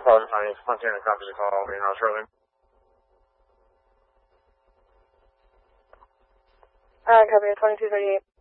Montana, copy the call, being out shortly. Copy 2238.